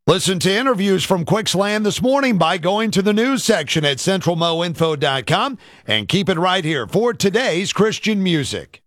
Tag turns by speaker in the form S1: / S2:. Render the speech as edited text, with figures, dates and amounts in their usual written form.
S1: Listen to interviews from Quixland this morning by going to the news section at centralmoinfo.com and keep it right here for today's Christian music.